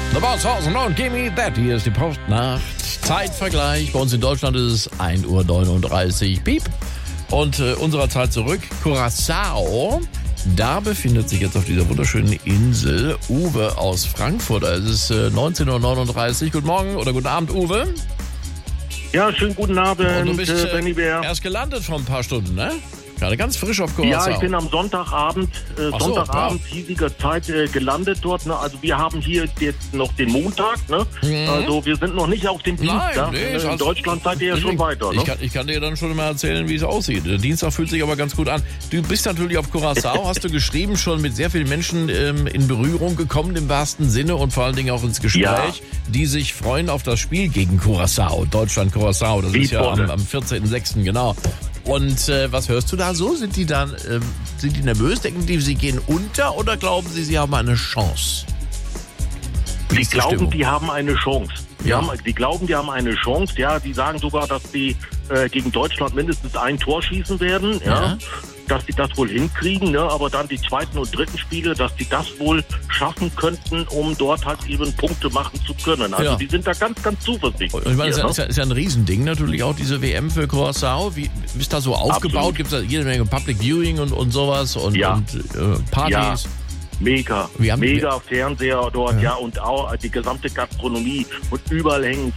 The Boss Horsen und Gimme That. Hier ist die Postnacht. Zeitvergleich. Bei uns in Deutschland ist es 1:39 Uhr. Piep. Und unserer Zeit zurück. Curaçao. Da befindet sich jetzt auf dieser wunderschönen Insel Uwe aus Frankfurt. Es ist 19:39 Uhr. Guten Morgen oder guten Abend, Uwe. Ja, schönen guten Abend, Und du bist Benny Bär. erst gelandet vor ein paar Stunden, ne? Gerade ganz frisch auf Curaçao. Ja, ich bin am Sonntagabend, hiesiger Zeit gelandet dort. Ne? Also wir haben hier jetzt noch den Montag. Ne? Also wir sind noch nicht auf dem Dienstag. In Deutschland seid ihr ja schon weiter. Ne? Ich kann dir dann schon mal erzählen, wie es aussieht. Der Dienstag fühlt sich aber ganz gut an. Du bist natürlich auf Curaçao, hast du geschrieben, schon mit sehr vielen Menschen in Berührung gekommen, im wahrsten Sinne, und vor allen Dingen auch ins Gespräch, die sich freuen auf das Spiel gegen Curaçao. Deutschland-Curaçao, das ist ja am 14.06. genau. Und was hörst du da so? Sind die nervös? Denken die, sie gehen unter, oder glauben sie haben eine Chance? Sie glauben, die haben eine Chance. Ja. Die glauben, die haben eine Chance. Ja, die sagen sogar, dass die gegen Deutschland mindestens ein Tor schießen werden. Ja. Dass die das wohl hinkriegen, ne? Aber dann die zweiten und dritten Spiele, dass die das wohl schaffen könnten, um dort halt eben Punkte machen zu können. Also die sind da ganz, ganz zuversichtlich. Ich meine, es ist ja ein Riesending natürlich, auch diese WM für Curaçao. Wie ist da so aufgebaut? Gibt es da jede Menge Public Viewing und sowas und Partys? Ja. Mega Fernseher dort, und auch die gesamte Gastronomie, und überall hängen